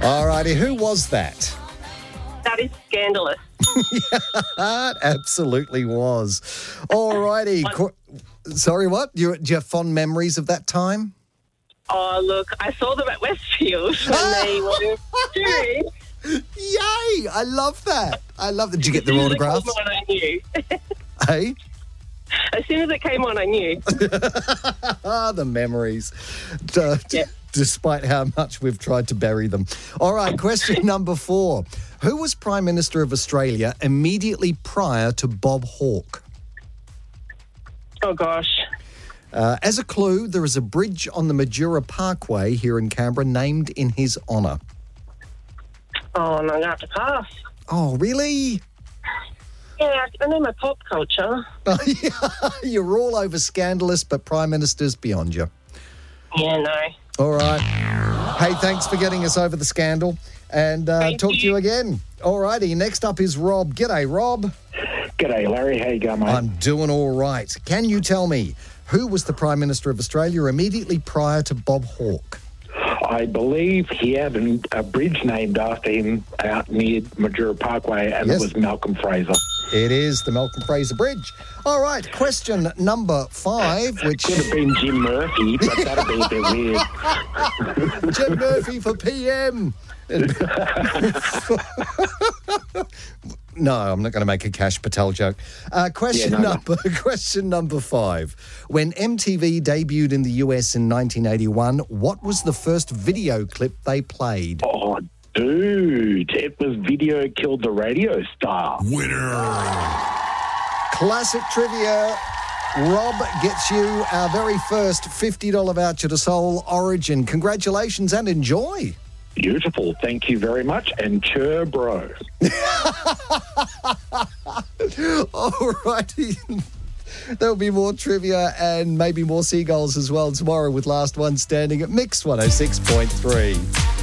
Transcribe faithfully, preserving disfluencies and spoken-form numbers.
All righty, who was that? That is scandalous. It absolutely was. All righty. Qu- Sorry, what? You, do you have fond memories of that time? Oh, look, I saw them at Westfield when they were doing. Yay! I love that. I love that. Did you get their As soon as it autographs? came on, I knew. Hey? As soon as it came on, I knew. Ah, the memories. D- d- Yeah. Despite how much we've tried to bury them. All right, question number four. Who was Prime Minister of Australia immediately prior to Bob Hawke? Oh, gosh. Uh, as a clue, there is a bridge on the Majura Parkway here in Canberra named in his honour. Oh, no, I'm going to have to pass. Oh, really? Yeah, I know my pop culture. You're all over scandalous, but Prime Minister's beyond you. Yeah, no. All right. Hey, thanks for getting us over the scandal. And uh, Thank talk to you you. again. All righty. Next up is Rob. G'day, Rob. G'day, Larry. How you going, mate? I'm doing all right. Can you tell me who was the Prime Minister of Australia immediately prior to Bob Hawke? I believe he had an, a bridge named after him out near Majura Parkway, and Yes. it was Malcolm Fraser. It is the Malcolm Fraser Bridge. All right. Question number five, which... Could have been Jim Murphy, but that'd be a bit weird. Jim Murphy for P M. No, I'm not going to make a Cash Patel joke. Uh, question Yeah, no, no. number question number five. When M T V debuted in the U S in nineteen eighty-one, what was the first video clip they played? Oh, dude, it was Video Killed the Radio Star. Classic trivia. Rob gets you our very first fifty dollars voucher to Soul Origin. Congratulations and enjoy. Beautiful. Thank you very much, and chur, bro. All righty. There'll be more trivia and maybe more seagulls as well tomorrow with Last One Standing at Mix one oh six point three.